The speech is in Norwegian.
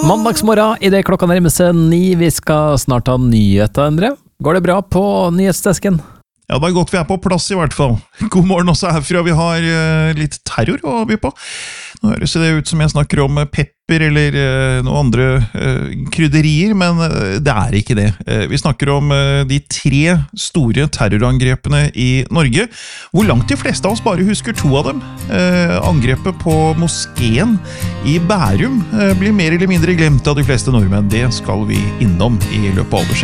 Mandagsmorgen i det klokka nærmer seg 9. Vi skal snart ha nyheter, Endre. Går det bra på nyhetsdesken? Ja, det er godt vi på plass i hvert fall. God morgen også herfra. Vi har litt terror å by på. Nå høres det ut som jeg snakker om pepper eller noen andre krydderier, men det er ikke det. Vi snakker om de 3 store terrorangrepene i Norge, hvor langt de fleste av oss bare husker 2 av dem. Angrepet på moskeen i Bærum blir mer eller mindre glemt av de fleste nordmenn. Det skal vi innom i løpet av oversikten.